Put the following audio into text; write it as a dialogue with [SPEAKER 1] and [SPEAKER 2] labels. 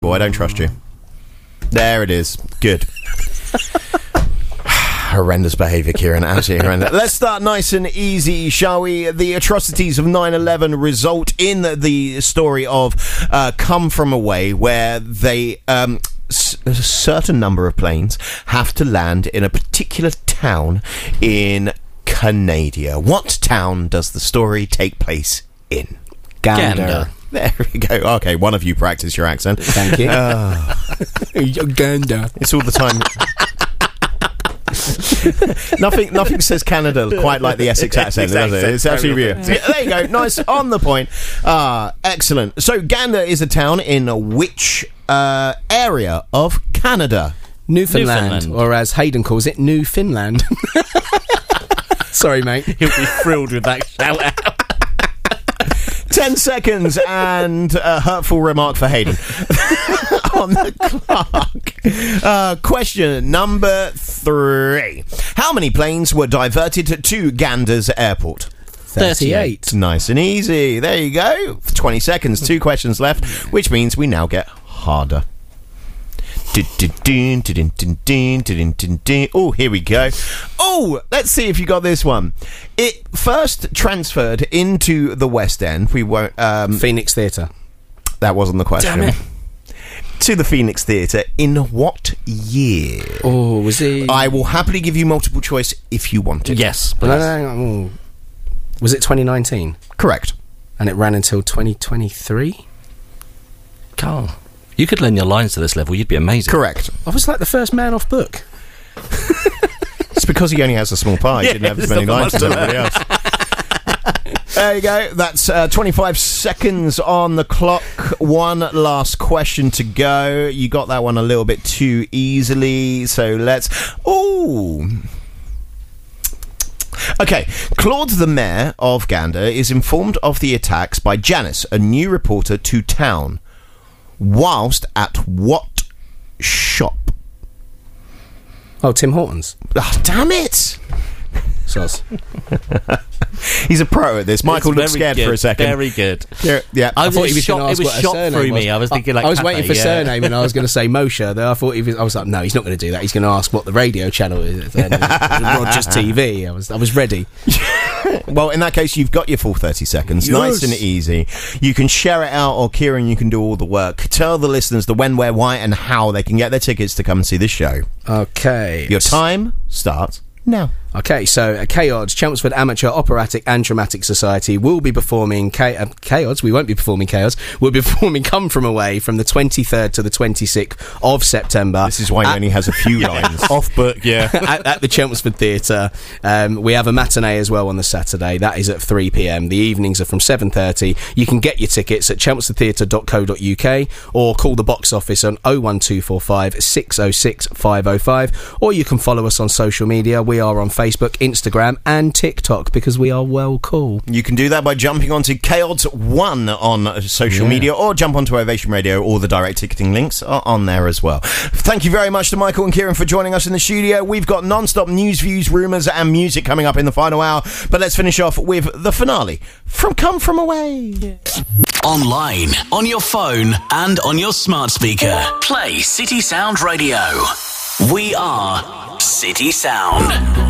[SPEAKER 1] Boy, I don't trust you. There it is. Good. Horrendous behaviour, Kieran. Absolutely horrendous. Let's start nice and easy, shall we? The atrocities of 9/11 result in the story of Come From Away, where they a certain number of planes have to land in a particular town in Canada. What town does the story take place in?
[SPEAKER 2] Gander.
[SPEAKER 1] There we go. Okay, one of you practice your accent.
[SPEAKER 2] Thank you. Gander.
[SPEAKER 1] It's all the time. Nothing says Canada quite like the Essex accent, does it? It's actually weird. So, there you go. Nice, on the point. Excellent. So, Gander is a town in which area of Canada?
[SPEAKER 2] Newfoundland, or as Hayden calls it, New Finland. Sorry, mate.
[SPEAKER 3] He'll be thrilled with that shout out.
[SPEAKER 1] 10 seconds and a hurtful remark for Hayden on the clock. Question number 3. How many planes were diverted to Gander's airport?
[SPEAKER 2] 38.
[SPEAKER 1] Nice and easy. There you go. 20 seconds, 2 questions left, which means we now get harder. Oh, here we go. Oh, let's see if you got this one. It first transferred into the West End. We won't.
[SPEAKER 2] Phoenix Theatre.
[SPEAKER 1] That wasn't the question.
[SPEAKER 2] Damn it.
[SPEAKER 1] To the Phoenix Theatre in what year?
[SPEAKER 2] Oh, was it?
[SPEAKER 1] I will happily give you multiple choice if you want it.
[SPEAKER 3] Yes.
[SPEAKER 2] No. Was it 2019?
[SPEAKER 1] Correct.
[SPEAKER 2] And it ran until 2023?
[SPEAKER 3] Carl, you could learn your lines to this level. You'd be amazing.
[SPEAKER 1] Correct.
[SPEAKER 2] I was like the first man off book.
[SPEAKER 1] It's because he only has a small pie. He didn't have as many lines as everybody else. There you go. That's 25 seconds on the clock. One last question to go. You got that one a little bit too easily, so let's... Ooh... Okay, Claude, the mayor of Gander, is informed of the attacks by Janice, a new reporter to town. Whilst at what shop?
[SPEAKER 2] Oh, Tim Hortons.
[SPEAKER 1] Oh, damn it!
[SPEAKER 2] Soz.
[SPEAKER 1] He's a pro at this. Michael looked scared for a second.
[SPEAKER 3] Very good.
[SPEAKER 1] Yeah.
[SPEAKER 3] I thought
[SPEAKER 2] he was
[SPEAKER 3] it was shot through me. I was thinking like...
[SPEAKER 2] I was waiting for surname and I was going to say Moshe. Then I thought I was like, no, he's not going to do that. He's going to ask what the radio channel is. Then Rogers TV. I was ready.
[SPEAKER 1] Well, in that case, you've got your full 30 seconds.
[SPEAKER 2] Yes.
[SPEAKER 1] Nice and easy. You can share it out, or Kieran, you can do all the work. Tell the listeners the when, where, why, and how they can get their tickets to come and see this show.
[SPEAKER 2] Okay.
[SPEAKER 1] Your time starts now.
[SPEAKER 2] Okay, so KODS, Chelmsford Amateur Operatic and Dramatic Society, will be performing KODS. We won't be performing KODS. We'll be performing Come From Away from the 23rd to the 26th of September.
[SPEAKER 1] This is why he only has a few lines.
[SPEAKER 3] Off book, yeah.
[SPEAKER 2] at the Chelmsford Theatre. We have a matinee as well on the Saturday. That is at 3 p.m. The evenings are from 7:30. You can get your tickets at chelmsfordtheatre.co.uk or call the box office on 01245 606 505, or you can follow us on social media. We are on Facebook, Instagram and TikTok because we are well cool.
[SPEAKER 1] You can do that by jumping onto KODS1 on social media, or jump onto Ovation Radio. All the direct ticketing links are on there as well. Thank you very much to Michael and Kieran for joining us in the studio. We've got non-stop news, views, rumours and music coming up in the final hour, but let's finish off with the finale from Come From Away. Yeah.
[SPEAKER 4] Online, on your phone and on your smart speaker. Play City Sound Radio. We are City Sound.